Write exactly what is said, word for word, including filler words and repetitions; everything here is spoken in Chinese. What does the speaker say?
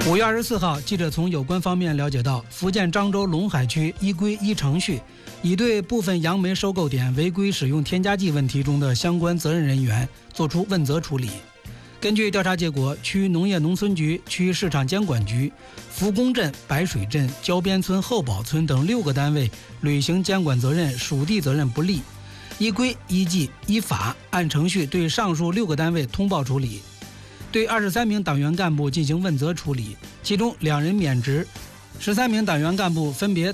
五月二十四号，记者从有关方面了解到，福建漳州龙海区依规依程序，已对部分杨梅收购点违规使用添加剂问题中的相关责任人员作出问责处理。根据调查结果，区农业农村局、区市场监管局、福公镇、白水镇、郊边村、后堡村等六个单位履行监管责任、属地责任不力，依规依纪依法按程序对上述六个单位通报处理。对二十三名党员干部进行问责处理，其中两人免职，十三名党员干部分别